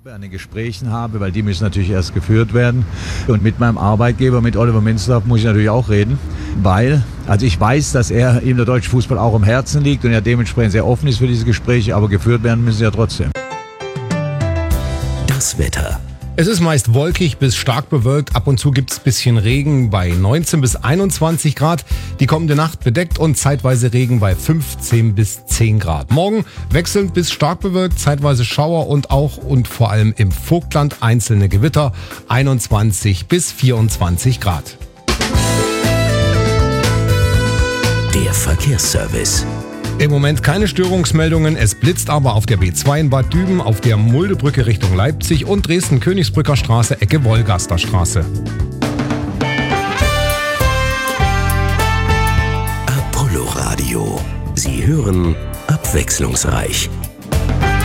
an den Gesprächen habe, weil die müssen natürlich erst geführt werden. Und mit meinem Arbeitgeber, mit Oliver Minzlaff, muss ich natürlich auch reden, weil, also ich weiß, dass ihm der deutsche Fußball auch am Herzen liegt und er dementsprechend sehr offen ist für diese Gespräche, aber geführt werden müssen sie ja trotzdem. Das Wetter. Es ist meist wolkig bis stark bewölkt. Ab und zu gibt's bisschen Regen bei 19 bis 21 Grad. Die kommende Nacht bedeckt und zeitweise Regen bei 15 bis 10 Grad. Morgen wechselnd bis stark bewölkt, zeitweise Schauer und auch und vor allem im Vogtland einzelne Gewitter. 21 bis 24 Grad. Der Verkehrsservice. Im Moment keine Störungsmeldungen, es blitzt aber auf der B2 in Bad Düben, auf der Muldebrücke Richtung Leipzig und Dresden-Königsbrücker Straße, Ecke Wolgaster Straße. Apollo Radio. Sie hören abwechslungsreich.